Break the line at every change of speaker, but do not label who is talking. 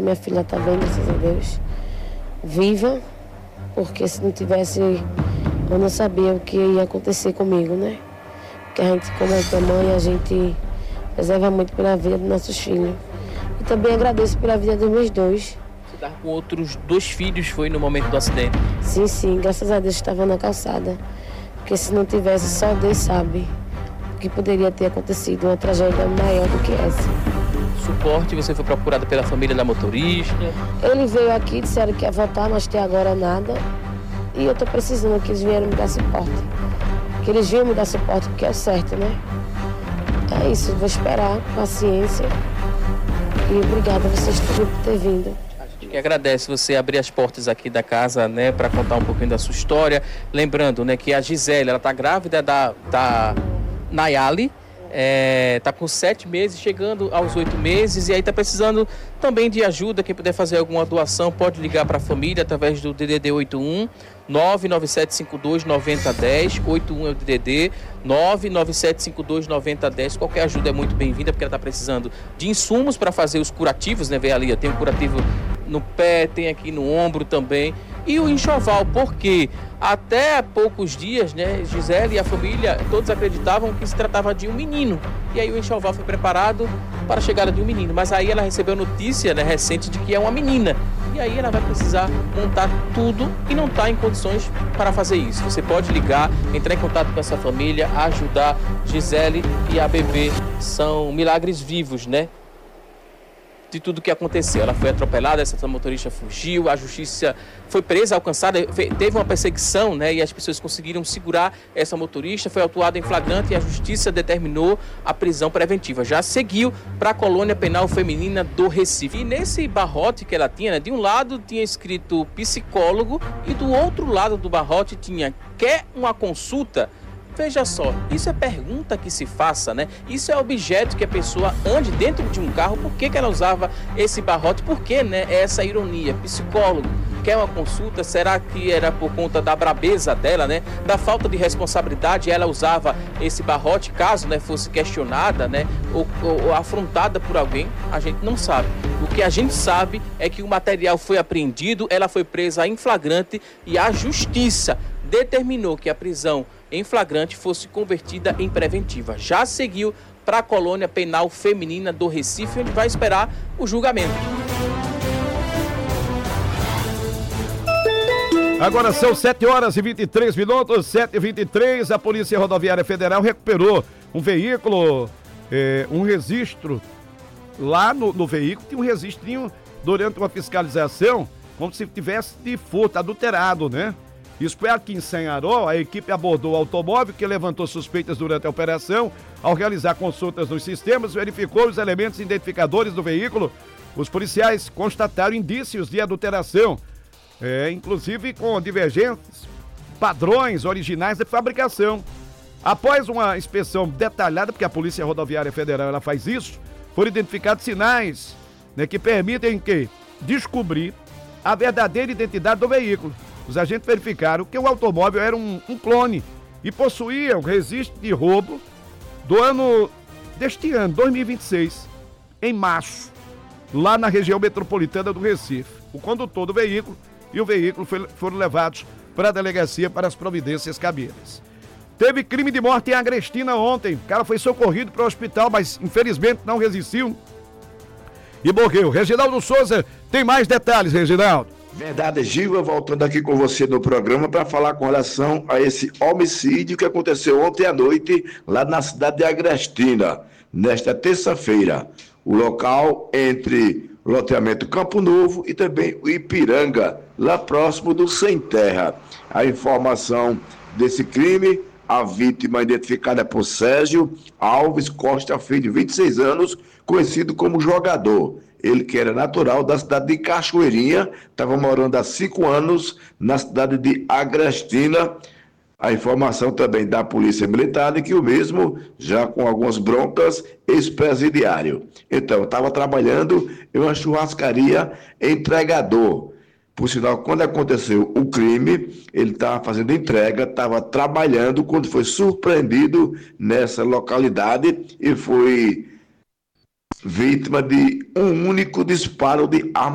minha filha está bem, graças a Deus, viva, porque se não tivesse, eu não sabia o que ia acontecer comigo, né? Porque a gente, como é mãe, a gente reserva muito pela vida dos nossos filhos. E também agradeço pela vida dos meus dois.
Você estava com outros 2 filhos, foi no momento do acidente?
Sim, graças a Deus estava na calçada. Porque se não tivesse, só Deus sabe o que poderia ter acontecido, uma tragédia maior do que essa.
Suporte, você foi procurada pela família da motorista?
Ele veio aqui, disseram que ia voltar, mas até agora nada. E eu estou precisando que eles vieram me dar suporte. Que eles venham me dar suporte, porque é o certo, né? É isso, vou esperar, paciência. E obrigada a vocês por ter vindo.
A gente que agradece você abrir as portas aqui da casa, né, para contar um pouquinho da sua história. Lembrando, né, que a Gisele, ela tá grávida da Nayali, tá com 7 meses, chegando aos 8 meses, e aí tá precisando também de ajuda. Quem puder fazer alguma doação pode ligar para a família através do DDD 81 997529010, 81 é o DDD 997529010. Qualquer ajuda é muito bem-vinda, porque ela está precisando de insumos para fazer os curativos, né? Vê ali, tem um curativo no pé, tem aqui no ombro também. E o enxoval, porque até há poucos dias, né, Gisele e a família, todos acreditavam que se tratava de um menino. E aí o enxoval foi preparado para a chegada de um menino. Mas aí ela recebeu notícia, né, recente, de que é uma menina. E aí ela vai precisar montar tudo e não está em condições para fazer isso. Você pode ligar, entrar em contato com essa família, ajudar. Gisele e a bebê são milagres vivos, né? De tudo que aconteceu. Ela foi atropelada, essa motorista fugiu, a justiça foi presa, alcançada, teve uma perseguição, né, e as pessoas conseguiram segurar essa motorista, foi autuada em flagrante e a justiça determinou a prisão preventiva. Já seguiu para a colônia penal feminina do Recife. E nesse barrote que ela tinha, né, de um lado tinha escrito psicólogo e do outro lado do barrote tinha quer uma consulta? Veja só, isso é pergunta que se faça, né? Isso é objeto que a pessoa ande dentro de um carro. Por que ela usava esse barrote? Por que, né, essa ironia? Psicólogo, quer uma consulta? Será que era por conta da brabeza dela, né? Da falta de responsabilidade, ela usava esse barrote caso, né, fosse questionada, né, ou afrontada por alguém? A gente não sabe. O que a gente sabe é que o material foi apreendido, ela foi presa em flagrante e a justiça determinou que a prisão em flagrante fosse convertida em preventiva. Já seguiu para a colônia penal feminina do Recife, onde vai esperar o julgamento.
Agora são 7h23, 7h23. A Polícia Rodoviária Federal recuperou um veículo, um registro. Lá no veículo tinha um registrinho durante uma fiscalização, como se tivesse de furto, adulterado, né? Isso foi aqui em Sanharó. A equipe abordou o automóvel, que levantou suspeitas durante a operação. Ao realizar consultas nos sistemas, verificou os elementos identificadores do veículo. Os policiais constataram indícios de adulteração, inclusive com divergentes padrões originais de fabricação. Após uma inspeção detalhada, porque a Polícia Rodoviária Federal ela faz isso, foram identificados sinais, né, que permitem descobrir a verdadeira identidade do veículo. Os agentes verificaram que o automóvel era um clone e possuía um registro de roubo deste ano, 2026, em março, lá na região metropolitana do Recife. O condutor do veículo e o veículo foram levados para a delegacia para as providências cabíveis. Teve crime de morte em Agrestina ontem. O cara foi socorrido para o hospital, mas infelizmente não resistiu e morreu. Reginaldo Souza tem mais detalhes, Reginaldo.
Verdade, Gilva, voltando aqui com você no programa para falar com relação a esse homicídio que aconteceu ontem à noite lá na cidade de Agrestina, nesta terça-feira. O local entre o loteamento Campo Novo e também o Ipiranga, lá próximo do Sem Terra. A informação desse crime, a vítima identificada por Sérgio Alves Costa Filho, de 26 anos, conhecido como Jogador. Ele que era natural da cidade de Cachoeirinha, estava morando há 5 anos na cidade de Agrestina. A informação também da Polícia Militar de que o mesmo, já com algumas broncas, ex-presidiário. Então, estava trabalhando em uma churrascaria entregador. Por sinal, quando aconteceu o crime, ele estava fazendo entrega, estava trabalhando, quando foi surpreendido nessa localidade e foi vítima de um único disparo de arma